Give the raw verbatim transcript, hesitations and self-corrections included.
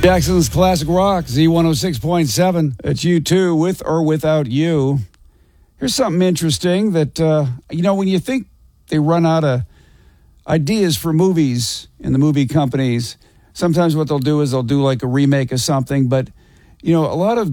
Jackson's Classic Rock, Z one oh six point seven. It's U two, with or without you. Here's something interesting that, uh, you know, when you think they run out of ideas for movies in the movie companies, sometimes what they'll do is they'll do like a remake of something. But, you know, a lot of